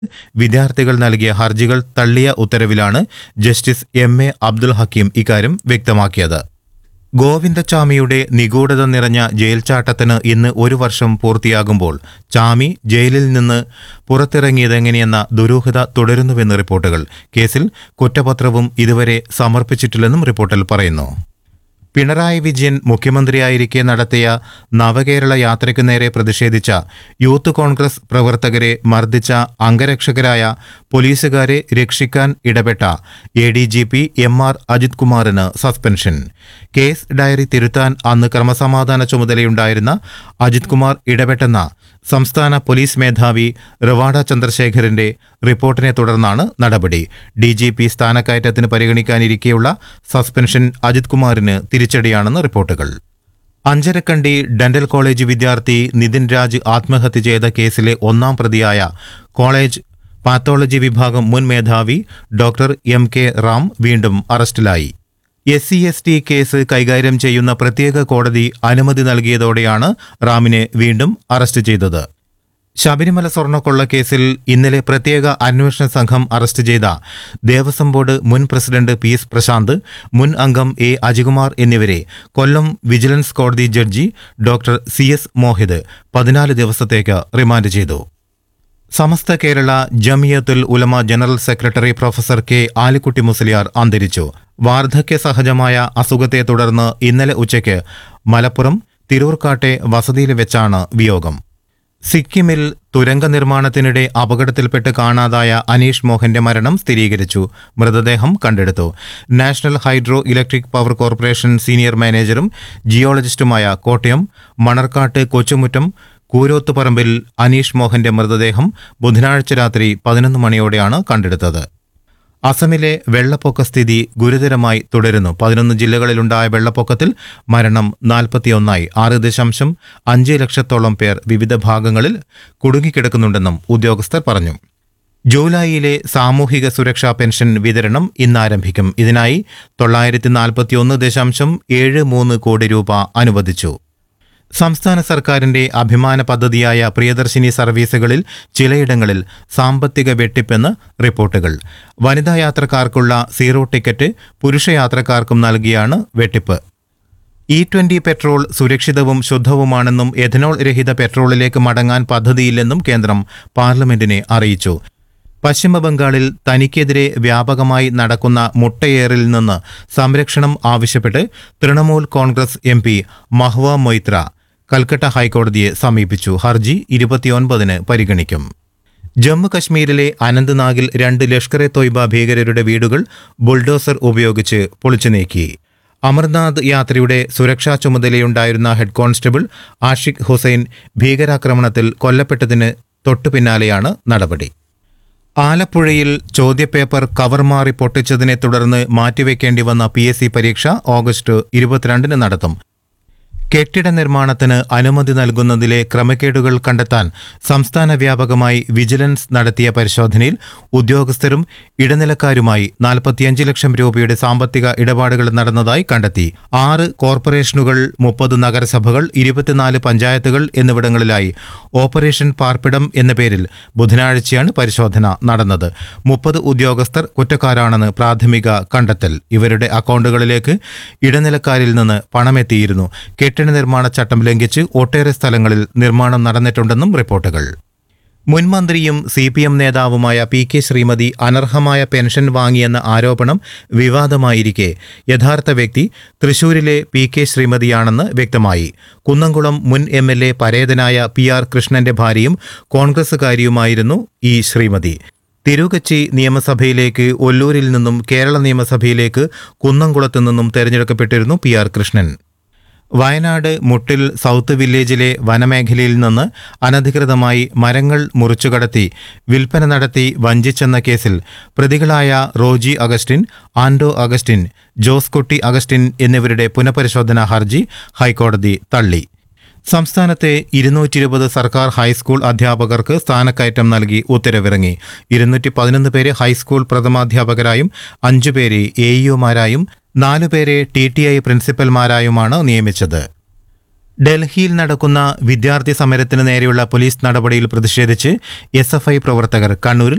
വിദ്യാർത്ഥികൾ നൽകിയ ഹർജികൾ തള്ളിയ ഉത്തരവിലാണ് ജസ്റ്റിസ് എം.എ. അബ്ദുൽ ഹക്കീം ഇക്കാര്യം വ്യക്തമാക്കിയത്. ഗോവിന്ദചാമിയുടെ നിഗൂഢത നിറഞ്ഞ ജയിൽ ചാട്ടത്തിന് ഇന്ന് 1 വർഷം പൂർത്തിയാകുമ്പോൾ ചാമി ജയിലിൽ നിന്ന് പുറത്തിറങ്ങിയതെങ്ങനെയെന്ന ദുരൂഹത തുടരുന്നുവെന്ന് റിപ്പോർട്ടുകൾ. കേസിൽ കുറ്റപത്രവും ഇതുവരെ സമർപ്പിച്ചിട്ടില്ലെന്നും റിപ്പോർട്ടിൽ പറയുന്നു. പിണറായി വിജയൻ മുഖ്യമന്ത്രിയായിരിക്കെ നടത്തിയ നവകേരള യാത്രയ്ക്കു നേരെ പ്രതിഷേധിച്ച യൂത്ത് കോൺഗ്രസ് പ്രവർത്തകരെ മർദ്ദിച്ച അംഗരക്ഷകരായ പോലീസുകാരെ രക്ഷിക്കാൻ ഇടപെട്ട ADGP MR അജിത് കുമാറിന് സസ്പെൻഷൻ. കേസ് ഡയറി തിരുത്താൻ അന്ന് ക്രമസമാധാന ചുമതലയുണ്ടായിരുന്ന അജിത് കുമാർ ഇടപെട്ടെന്ന സംസ്ഥാന പോലീസ് മേധാവി റവാഡ ചന്ദ്രശേഖറിന്റെ റിപ്പോർട്ടിനെ തുടർന്നാണ് നടപടി. DGP സ്ഥാനക്കയറ്റത്തിന് പരിഗണിക്കാനിരിക്കെയുള്ള സസ്പെൻഷൻ അജിത് കുമാറിന് തിരിച്ചടിയാണെന്ന് റിപ്പോർട്ടുകൾ. അഞ്ചരക്കണ്ടി ഡെന്റൽ കോളേജ് വിദ്യാർത്ഥി നിതിൻ രാജ് ആത്മഹത്യ ചെയ്ത കേസിലെ 1-ാം പ്രതിയായ കോളേജ് പാത്തോളജി വിഭാഗം മുൻ മേധാവി ഡോക്ടർ MK റാം വീണ്ടും അറസ്റ്റിലായി. SC/ST കേസ് കൈകാര്യം ചെയ്യുന്ന പ്രത്യേക കോടതി അനുമതി നൽകിയതോടെയാണ് റാമിനെ വീണ്ടും അറസ്റ്റ് ചെയ്തത്. ശബരിമല സ്വർണ്ണക്കൊള്ള കേസിൽ ഇന്നലെ പ്രത്യേക അന്വേഷണ സംഘം അറസ്റ്റ് ചെയ്ത ദേവസ്വം ബോർഡ് മുൻ പ്രസിഡന്റ് PS പ്രശാന്ത്, മുൻ അംഗം A അജികുമാർ എന്നിവരെ കൊല്ലം വിജിലൻസ് കോടതി ജഡ്ജി ഡോക്ടർ CS മോഹിത് 14 ദിവസത്തേക്ക് റിമാൻഡ് ചെയ്തു. സമസ്ത കേരള ജമിയത്തുൽ ഉലമ general secretary professor K Alikutty Musliyar അന്തരിച്ചു. വാർദ്ധക്യ സഹജമായ അസുഖത്തെ തുടർന്ന് ഇന്നലെ ഉച്ചയ്ക്ക് മലപ്പുറം തിരൂർക്കാട്ടെ വസതിയിൽ വെച്ചാണ് വിയോഗം. സിക്കിമിൽ തുരങ്ക നിർമ്മാണത്തിനിടെ അപകടത്തിൽപ്പെട്ട് കാണാതായ അനീഷ് മോഹന്റെ മരണം സ്ഥിരീകരിച്ചു. മൃതദേഹം കണ്ടെടുത്തു. National hydro electric power corporation senior മാനേജറും ജിയോളജിസ്റ്റുമായ Kottayam Manarkkad കൊച്ചുമുറ്റം കൂരോത്തുപറമ്പിൽ Aneesh മോഹന്റെ മൃതദേഹം ബുധനാഴ്ച രാത്രി 11 മണിയോടെയാണ് കണ്ടെടുത്തത്. അസമിലെ വെള്ളപ്പൊക്ക സ്ഥിതി ഗുരുതരമായി തുടരുന്നു. 11 ജില്ലകളിലുണ്ടായ വെള്ളപ്പൊക്കത്തിൽ മരണം 41ആയി. 6.5 ലക്ഷത്തോളം പേർ വിവിധ ഭാഗങ്ങളിൽ കുടുങ്ങിക്കിടക്കുന്നുണ്ടെന്നും ഉദ്യോഗസ്ഥർ പറഞ്ഞു. ജൂലൈയിലെ സാമൂഹിക സുരക്ഷാ പെൻഷൻ വിതരണം ഇന്ന് ആരംഭിക്കും. ഇതിനായി 941.73 കോടി രൂപ അനുവദിച്ചു. സംസ്ഥാന സർക്കാരിന്റെ അഭിമാന പദ്ധതിയായ പ്രിയദർശിനി സർവീസുകളിൽ ചിലയിടങ്ങളിൽ സാമ്പത്തിക വെട്ടിപ്പെന്ന് റിപ്പോർട്ടുകൾ. വനിതാ യാത്രക്കാർക്കുള്ള 0 ടിക്കറ്റ് പുരുഷ യാത്രക്കാർക്കും നൽകിയാണ് വെട്ടിപ്പ്. E20 പെട്രോൾ സുരക്ഷിതവും ശുദ്ധവുമാണെന്നും എഥനോൾ രഹിത പെട്രോളിലേക്ക് മടങ്ങാൻ പദ്ധതിയില്ലെന്നും കേന്ദ്രം പാർലമെന്റിനെ അറിയിച്ചു. പശ്ചിമബംഗാളിൽ തനിക്കെതിരെ വ്യാപകമായി നടക്കുന്ന മുട്ടയേറിൽ നിന്ന് സംരക്ഷണം ആവശ്യപ്പെട്ട് തൃണമൂൽ കോൺഗ്രസ് MP മഹ്വ മൊയ്ത്ര കൽക്കട്ട ഹൈക്കോടതിയെ സമീപിച്ചു. ഹർജി 29-ന് പരിഗണിക്കും. ജമ്മു കശ്മീരിലെ അനന്ത്നാഗിൽ 2 ലഷ്കർ-എ-തോയ്ബ ഭീകരരുടെ വീടുകൾ ബുൾഡോസർ ഉപയോഗിച്ച് പൊളിച്ചു നീക്കി. അമർനാഥ് യാത്രയുടെ സുരക്ഷാ ചുമതലയുണ്ടായിരുന്ന ഹെഡ് കോൺസ്റ്റബിൾ ആഷിഖ് ഹുസൈൻ ഭീകരാക്രമണത്തിൽ കൊല്ലപ്പെട്ടതിന് തൊട്ടുപിന്നാലെയാണ് നടപടി. ആലപ്പുഴയിൽ ചോദ്യപേപ്പർ കവർ മാറി പൊട്ടിച്ചതിനെ തുടർന്ന് മാറ്റിവെക്കേണ്ടി വന്ന PSC പരീക്ഷ ഓഗസ്റ്റ് 22-ന് നടത്തും. കെട്ടിട നിർമ്മാണത്തിന് അനുമതി നൽകുന്നതിലെ ക്രമക്കേടുകൾ കണ്ടെത്താൻ സംസ്ഥാന വ്യാപകമായി വിജിലൻസ് നടത്തിയ പരിശോധനയിൽ ഉദ്യോഗസ്ഥരും ഇടനിലക്കാരുമായി 45 ലക്ഷം രൂപയുടെ സാമ്പത്തിക ഇടപാടുകൾ നടന്നതായി കണ്ടെത്തി. 6 കോർപ്പറേഷനുകൾ, 30 നഗരസഭകൾ, 24 പഞ്ചായത്തുകൾ എന്നിവിടങ്ങളിലായി ഓപ്പറേഷൻ പാർപ്പിടം എന്ന പേരിൽ ബുധനാഴ്ചയാണ് പരിശോധന നടന്നത്. 30 ഉദ്യോഗസ്ഥർ കുറ്റക്കാരാണെന്ന് പ്രാഥമിക കണ്ടെത്തൽ. ഇവരുടെ അക്കൗണ്ടുകളിലേക്ക് ഇടനിലക്കാരിൽ നിന്ന് പണമെത്തിയിരുന്നു. കെട്ടിട നിർമ്മാണ ചട്ടം ലംഘിച്ച് ഒട്ടേറെ സ്ഥലങ്ങളിൽ നിർമ്മാണം നടന്നിട്ടുണ്ടെന്നും റിപ്പോർട്ടുകൾ. മുൻ മന്ത്രിയും CPM നേതാവുമായ PK ശ്രീമതി അനർഹമായ പെൻഷൻ വാങ്ങിയെന്ന ആരോപണം വിവാദമായിരിക്കെ യഥാർത്ഥ വ്യക്തി തൃശൂരിലെ PK ശ്രീമതിയാണെന്ന് വ്യക്തമായി. കുന്നംകുളം മുൻ MLA പരേതനായ PR കൃഷ്ണന്റെ ഭാര്യയും കോൺഗ്രസുകാരിയുമായിരുന്നു ഈ ശ്രീമതി. തിരുവച്ചി നിയമസഭയിലേക്ക് ഒല്ലൂരിൽ നിന്നും കേരള നിയമസഭയിലേക്ക് കുന്നംകുളത്തു നിന്നും തെരഞ്ഞെടുക്കപ്പെട്ടിരുന്നു PR കൃഷ്ണൻ. വയനാട് മുട്ടിൽ സൗത്ത് വില്ലേജിലെ വനമേഖലയിൽ നിന്ന് അനധികൃതമായി മരങ്ങൾ മുറിച്ചുകടത്തി വിൽപ്പന നടത്തി വഞ്ചിച്ചെന്ന കേസിൽ പ്രതികളായ റോജി അഗസ്റ്റിൻ, ആൻഡോ അഗസ്റ്റിൻ, ജോസ് കുട്ടി അഗസ്റ്റിൻ എന്നിവരുടെ പുനഃപരിശോധനാ ഹർജി ഹൈക്കോടതി തള്ളി. സംസ്ഥാനത്തെ 220 സർക്കാർ ഹൈസ്കൂൾ അധ്യാപകർക്ക് സ്ഥാനക്കയറ്റം നൽകി ഉത്തരവിറങ്ങി. 211 പേരെ ഹൈസ്കൂൾ പ്രഥമാധ്യാപകരായും 5 പേരെ AEOമാരായും 4 പേരെ TTI പ്രിൻസിപ്പൽമാരായുമാണ് നിയമിച്ചത്. ഡൽഹിയിൽ നടക്കുന്ന വിദ്യാർത്ഥി സമരത്തിന് നേരെയുള്ള പോലീസ് നടപടിയിൽ പ്രതിഷേധിച്ച് SFI പ്രവർത്തകർ കണ്ണൂരിൽ